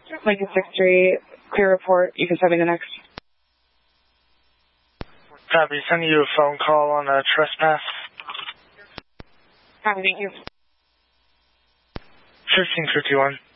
Lincoln 6-3, clear report. You can send me the next. Copy, sending you a phone call on a trespass. Copy, thank you. 1551.